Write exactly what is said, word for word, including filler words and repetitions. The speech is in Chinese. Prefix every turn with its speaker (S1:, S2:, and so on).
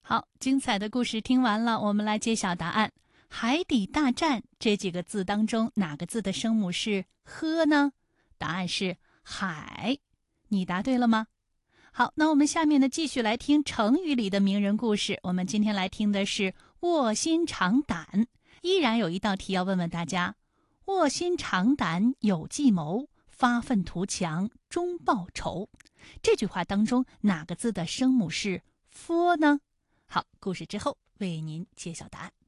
S1: 好，精彩的故事听完了，我们来揭晓答案。海底大战这几个字当中，哪个字的声母是呵呢？答案是海。你答对了吗？好，那我们下面呢继续来听成语里的名人故事。我们今天来听的是卧薪尝胆。依然有一道题要问问大家：卧薪尝胆有计谋，发愤图强终报仇。这句话当中哪个字的声母是 f 呢？好，故事之后为您揭晓答案。